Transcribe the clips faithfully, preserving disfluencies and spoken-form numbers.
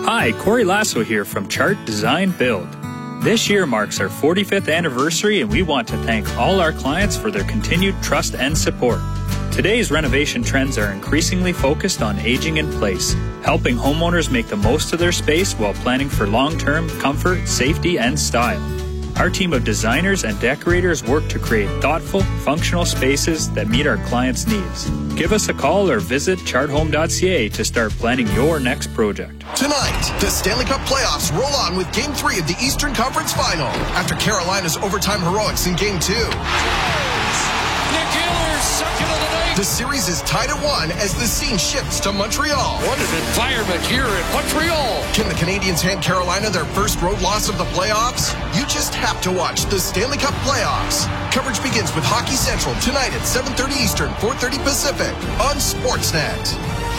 Hi, Corey Lasso here from Chart Design Build. This year marks our forty-fifth anniversary, and we want to thank all our clients for their continued trust and support. Today's renovation trends are increasingly focused on aging in place, helping homeowners make the most of their space while planning for long-term comfort, safety, and style. Our team of designers and decorators work to create thoughtful, functional spaces that meet our clients' needs. Give us a call or visit chart home dot c a to start planning your next project. Tonight, the Stanley Cup playoffs roll on with Game three of the Eastern Conference Final after Carolina's overtime heroics in Game two. Nick Ehlers, second of the night. The series is tied at one as the scene shifts to Montreal. What an environment here in Montreal. Can the Canadiens hand Carolina their first road loss of the playoffs? You just have to watch the Stanley Cup playoffs. Coverage begins with Hockey Central tonight at seven thirty Eastern, four thirty Pacific on Sportsnet.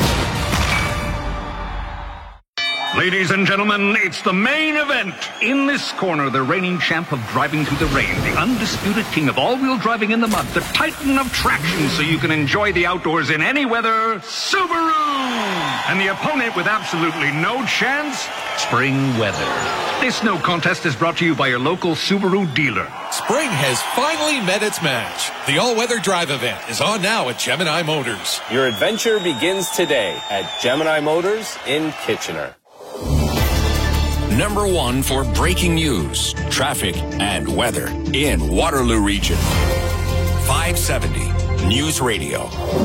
Ladies and gentlemen, it's the main event. In this corner, the reigning champ of driving through the rain, the undisputed king of all-wheel driving in the mud, the titan of traction so you can enjoy the outdoors in any weather, Subaru! And the opponent with absolutely no chance, spring weather. This no contest is brought to you by your local Subaru dealer. Spring has finally met its match. The all-weather drive event is on now at Gemini Motors. Your adventure begins today at Gemini Motors in Kitchener. Number one for breaking news, traffic, and weather in Waterloo Region. five seventy News Radio.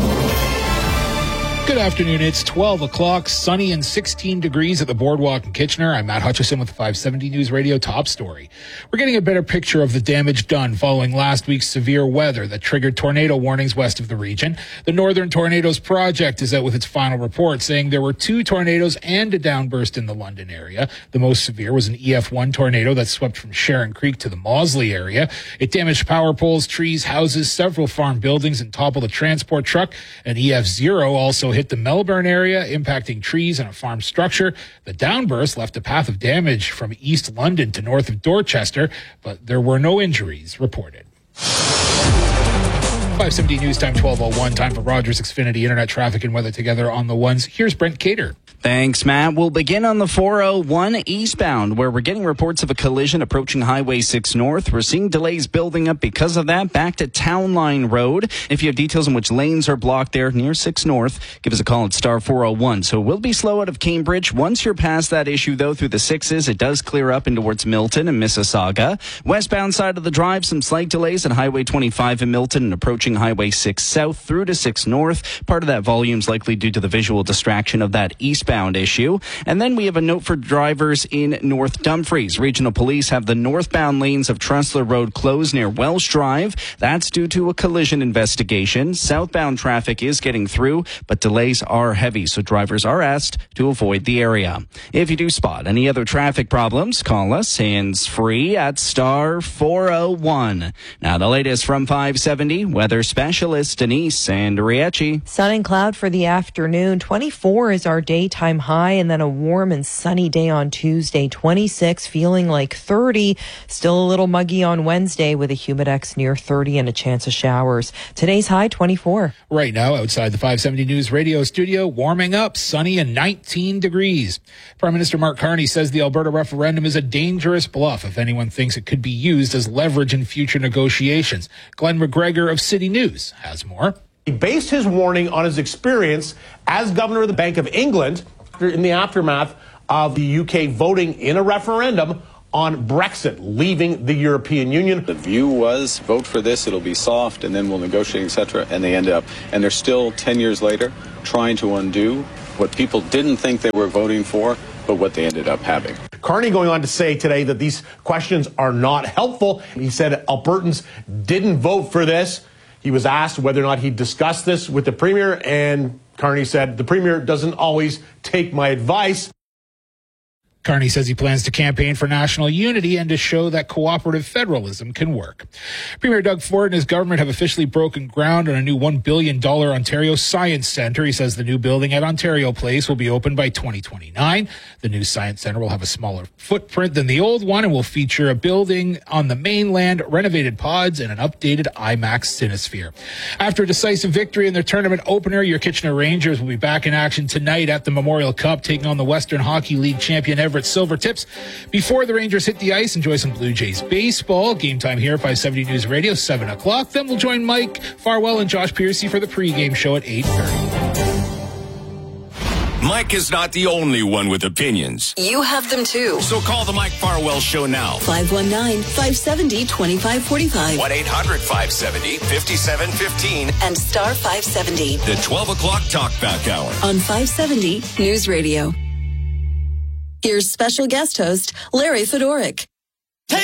Good afternoon. It's twelve o'clock, sunny and sixteen degrees at the Boardwalk in Kitchener. I'm Matt Hutchison with the five seventy News Radio top story. We're getting a better picture of the damage done following last week's severe weather that triggered tornado warnings west of the region. The Northern Tornadoes Project is out with its final report saying there were two tornadoes and a downburst in the London area. The most severe was an E F one tornado that swept from Sharon Creek to the Mausley area. It damaged power poles, trees, houses, several farm buildings, and toppled a transport truck. An E F zero also hit the Melbourne area, impacting trees and a farm structure. The downburst left a path of damage from East London to north of Dorchester, but there were no injuries reported. five seventy News Time, twelve oh one. Time for Rogers Xfinity Internet traffic and weather together on the ones. Here's Brent Cater. Thanks, Matt. We'll begin on the four oh one eastbound, where we're getting reports of a collision approaching Highway six North. We're seeing delays building up because of that. Back to Town Line Road. If you have details on which lanes are blocked there near six North, give us a call at star four oh one. So we'll be slow out of Cambridge. Once you're past that issue, though, through the sixes, it does clear up in towards Milton and Mississauga. Westbound side of the drive, some slight delays at Highway twenty-five in Milton and approaching Highway six South through to six North. Part of that volume is likely due to the visual distraction of that eastbound issue. And then we have a note for drivers in North Dumfries. Regional Police have the northbound lanes of Tressler Road closed near Welsh Drive. That's due to a collision investigation. Southbound traffic is getting through, but delays are heavy, so drivers are asked to avoid the area. If you do spot any other traffic problems, call us hands-free at star four oh one. Now the latest from five seventy, weather specialist Denise Andriecci. Sun and cloud for the afternoon. twenty-four is our daytime high, and then a warm and sunny day on Tuesday. twenty-six, feeling like thirty. Still a little muggy on Wednesday with a humidex near thirty and a chance of showers. Today's high, twenty-four. Right now, outside the five seventy News Radio studio, warming up, sunny and nineteen degrees. Prime Minister Mark Carney says the Alberta referendum is a dangerous bluff if anyone thinks it could be used as leverage in future negotiations. Glenn McGregor of City News has more. He based his warning on his experience as governor of the Bank of England in the aftermath of the U K voting in a referendum on Brexit, leaving the European Union. The view was vote for this, it'll be soft, and then we'll negotiate, et cetera, and they end up, and they're still ten years later trying to undo what people didn't think they were voting for, but what they ended up having. Carney going on to say today that these questions are not helpful. He said Albertans didn't vote for this. He was asked whether or not he discussed this with the Premier, and Carney said, the Premier doesn't always take my advice. Carney says he plans to campaign for national unity and to show that cooperative federalism can work. Premier Doug Ford and his government have officially broken ground on a new one billion dollars Ontario Science Centre. He says the new building at Ontario Place will be open by twenty twenty-nine. The new Science Centre will have a smaller footprint than the old one and will feature a building on the mainland, renovated pods, and an updated IMAX Cinesphere. After a decisive victory in their tournament opener, your Kitchener Rangers will be back in action tonight at the Memorial Cup, taking on the Western Hockey League champion Everett Silver Tips. Before the Rangers hit the ice, enjoy some Blue Jays baseball. Game time here, five seventy News Radio, seven o'clock. Then we'll join Mike Farwell and Josh Piercy for the pregame show at eight thirty. Mike is not the only one with opinions. You have them too. So call the Mike Farwell Show now. five one nine, five seven zero, two five four five. one eight hundred, five seven zero, five seven one five. And star five seventy. The twelve o'clock Talkback Hour. On five seventy News Radio. Here's special guest host, Larry Fedoruk.